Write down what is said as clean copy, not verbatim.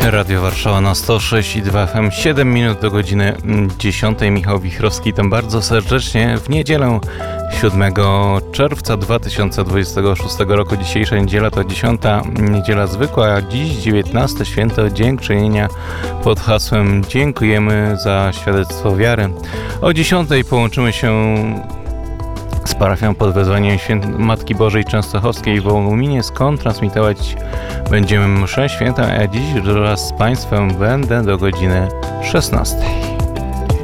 Radio Warszawa na 106,2 FM, 7 minut do godziny 10. Michał Wichrowski, witam bardzo serdecznie w niedzielę 7 czerwca 2026 roku. Dzisiejsza niedziela to 10. niedziela zwykła, a dziś 19. święto Dziękczynienia pod hasłem Dziękujemy za świadectwo wiary. O 10. połączymy się z parafią pod wezwaniem Matki Bożej Częstochowskiej w Wołominie, skąd transmitować będziemy mszę świętą, a dziś wraz z Państwem będę do godziny 16.